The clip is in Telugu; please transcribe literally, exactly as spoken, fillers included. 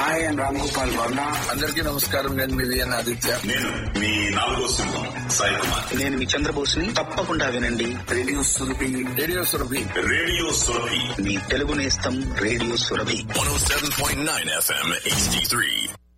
Hi and Ram Gopal Varma. అందరికీ నమస్కారం. నేను మీ విఎన్ ఆదిత్య. నేను మీ నాలుగో సింహం సాయి కుమార్. నేను మీ చంద్రబోస్ని. తప్పకుండా వినండి radio Surabhi. Radio Surabhi. Radio Surabhi. మీ తెలుగు నేస్తం radio Surabhi. one oh seven point nine F M H D three.